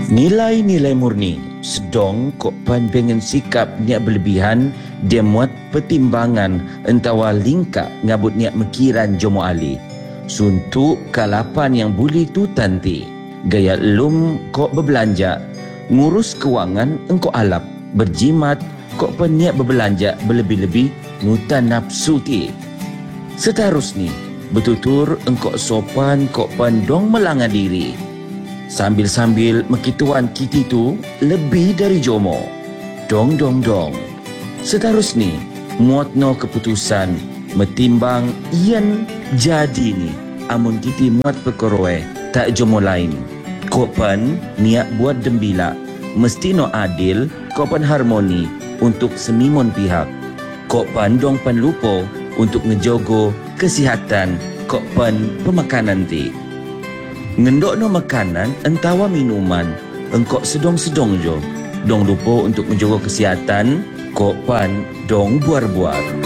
Nilai-nilai murni sedong kok pan pengen sikap niat berlebihan dia muat pertimbangan entawa lingkap ngabut niat mekiran jomo ali. Suntuk kalapan yang buli tu tanti. Gaya lum kok berbelanja, ngurus kewangan engkau alap, berjimat kok pan niat berbelanja berlebih-lebih ngutan nafsu ti. Seterusnya, betutur engkau sopan kok pan dong melanggar diri. Sambil-sambil mekituan kiti tu lebih dari jomo. Dong. Seterusnya, muatno keputusan metimbang ian jadi ni. Amun kiti muat perkoroe tak jomo lain. Kopan niat buat dembila. Mesti no adil, kopan harmoni untuk semimon pihak. Kopan dong pan lupo untuk ngejogo kesihatan kopan pemakanan ti. Ngendok no makanan entawa minuman engkau sedong-sedong jo. Dong lupa untuk menjaga kesihatan, kok pan dong buar-buar.